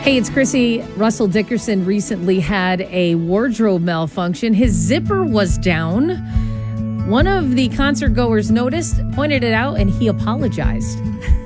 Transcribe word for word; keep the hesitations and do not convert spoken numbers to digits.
Hey, it's Chrissy. Russell Dickerson recently had a wardrobe malfunction. His zipper was down. One of the concert goers noticed, pointed it out, and he apologized.